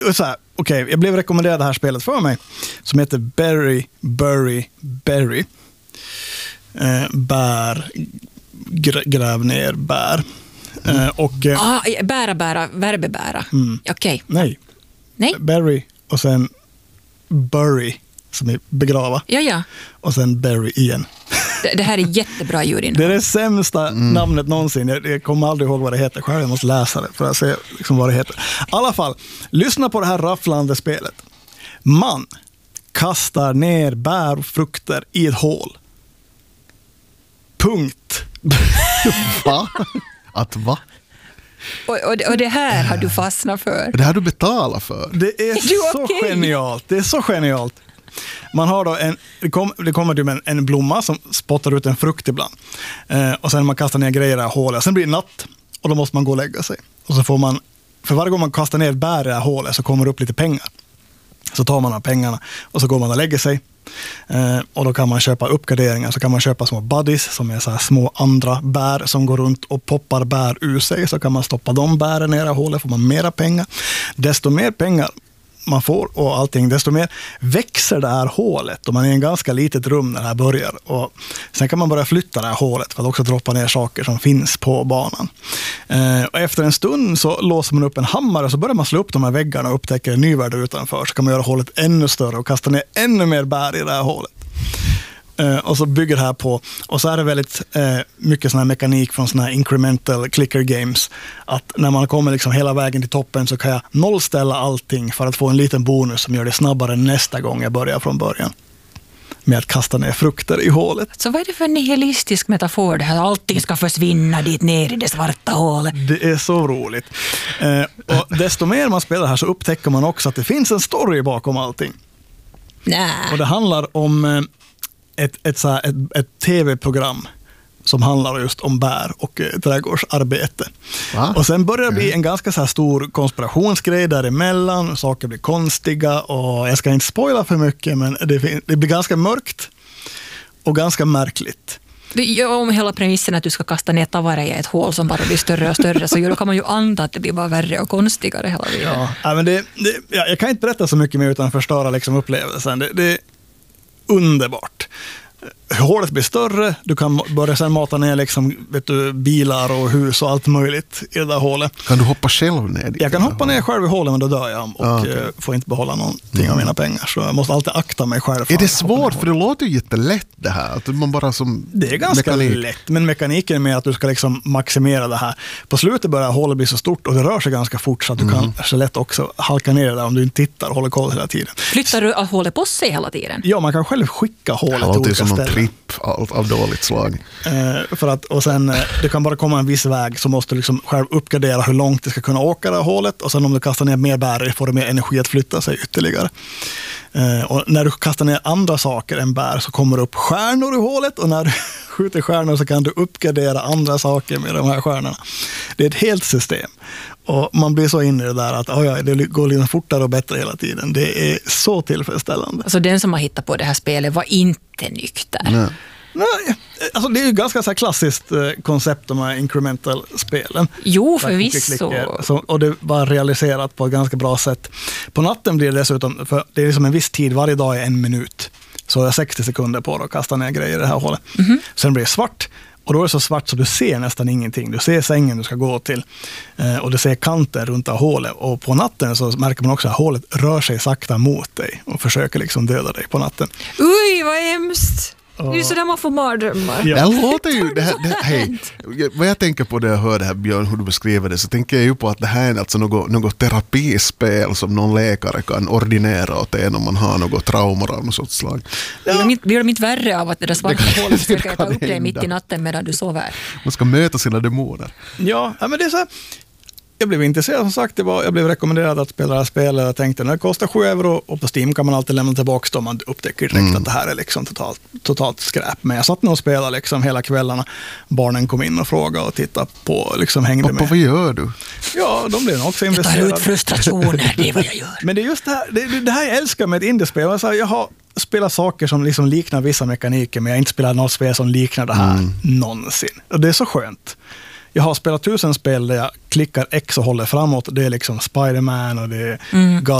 okej, jag blev rekommenderad det här spelet för mig som heter Berry bär, gräv ner bär. Bära, verbebära. Okej. Nej. Berry och sen bury som är begrava. Ja. Och sen berry igen. Det här är jättebra ljud. Det är det sämsta namnet någonsin. Jag kommer aldrig ihåg vad det heter själv. Jag måste läsa det för att se liksom vad det heter. I alla fall, lyssna på det här rafflande spelet. Man kastar ner bär och frukter i ett hål. Punkt. Va? Att va? Och det här har du fastnat för. Det här du betalar för. Det är så genialt. Det är så genialt. Man har då det kommer till en blomma som spottar ut en frukt ibland. Och sen man kastar ner grejer i hålet. Sen blir det natt och då måste man gå och lägga sig. Och så får man, för varje gång man kastar ner bär i det här hålet så kommer det upp lite pengar. Så tar man de pengarna och så går man och lägger sig. Och då kan man köpa uppgraderingar. Så kan man köpa små buddies som är så här små andra bär som går runt och poppar bär ur sig. Så kan man stoppa de bären ner i hålet, får man mera pengar. Desto mer pengar man får och allting, desto mer växer det här hålet. Och man är i en ganska litet rum när det här börjar. Och sen kan man börja flytta det här hålet för att också droppa ner saker som finns på banan. Och efter en stund så låser man upp en hammare och så börjar man slå upp de här väggarna och upptäcker en ny värld utanför. Så kan man göra hålet ännu större och kasta ner ännu mer bär i det här hålet. Och så bygger det här på. Och så är det väldigt mycket sån här mekanik från såna här incremental clicker games. Att när man kommer liksom hela vägen till toppen så kan jag nollställa allting för att få en liten bonus som gör det snabbare nästa gång jag börjar från början. Med att kasta ner frukter i hålet. Så vad är det för nihilistisk metafor det här? Allting ska försvinna dit ner i det svarta hålet. Det är så roligt. Och desto mer man spelar här så upptäcker man också att det finns en story bakom allting. Nej. Och det handlar om ett tv-program som handlar just om bär och trädgårdsarbete. Va? Och sen börjar det bli en ganska så här stor konspirationsgrej däremellan. Saker blir konstiga och jag ska inte spoila för mycket, men det blir ganska mörkt och ganska märkligt. Om hela premissen att du ska kasta ner tavare i ett hål som bara blir större och större, så då kan man ju anta att det blir bara värre och konstigare hela tiden. Ja, men jag kan inte berätta så mycket mer utan att förstöra liksom upplevelsen. Det är underbart. Hålet blir större, du kan börja sen mata ner liksom, bilar och hus och allt möjligt i det där hålet. Kan du hoppa själv ner? Jag kan hoppa ner själv i hålet, men då dör jag och får inte behålla någonting av mina pengar. Så jag måste alltid akta mig själv. Är det svårt? För det låter ju jättelätt det här. Att man bara som det är ganska lätt, men mekaniken är med att du ska liksom maximera det här. På slutet börjar hålet bli så stort och det rör sig ganska fort så att du kan så lätt också halka ner det där om du inte tittar och håller koll hela tiden. Flyttar du hålet på sig hela tiden? Ja, man kan själv skicka hålet till olika ställen. Av dåligt slag. För att, och sen det kan bara komma en viss väg så måste du liksom själv uppgradera hur långt det ska kunna åka det här hålet, och sen om du kastar ner mer bär får du mer energi att flytta sig ytterligare. Och när du kastar ner andra saker än bär så kommer det upp stjärnor i hålet, och när du skjuter stjärnor så kan du uppgradera andra saker med de här stjärnorna. Det är ett helt system. Och man blir så inne i det där att det går lite fortare och bättre hela tiden. Det är så tillfredsställande. Alltså den som har hittat på det här spelet var inte nykter. Nej, alltså det är ju ganska så här klassiskt koncept, de här incremental-spelen. Jo, förvisso. Och det var realiserat på ett ganska bra sätt. På natten blir det dessutom, för det är liksom en viss tid, varje dag är 1 minut. Så jag har 60 sekunder på att kasta ner grejer i det här hålet. Sen blir det svart. Och då är det så svart så du ser nästan ingenting. Du ser sängen du ska gå till. Och du ser kanter runt det här hålet. Och på natten så märker man också att hålet rör sig sakta mot dig. Och försöker liksom döda dig på natten. Oj, vad hemskt! Det är så där man får mardrömmar. Ja. Det låter ju... Hej, vad jag tänker på när jag hör det här, Björn, hur du beskriver det, så tänker jag ju på att det här är alltså något terapispel som någon läkare kan ordinera åt en om man har något traumor av något sorts slag. Blir de inte värre av att det där svarta hålet försöker ta upp dig mitt i natten medan du sover? Man ska möta sina demoner. Ja, men det är så här... Jag blev intresserad, som sagt, jag blev rekommenderad att spela det här spelet. Jag tänkte, när det kostar 7 euro och på Steam kan man alltid lämna tillbaka då man upptäcker direkt att det här är liksom totalt skräp. Men jag satt nog och spelade liksom hela kvällarna. Barnen kom in och frågade och tittade på, liksom hängde Pappa, med. vad gör du? Ja, de blev också investerade. Jag tar ut frustrationer, det är vad jag gör. Men det är just det här, det här jag älskar med ett indiespel. Alltså, jag har spelat saker som liksom liknar vissa mekaniker, men jag har inte spelat något spel som liknar det här någonsin. Och det är så skönt. jag har spelat 1000 spel där jag klickar X och håller framåt. Det är liksom Spider-Man och det är God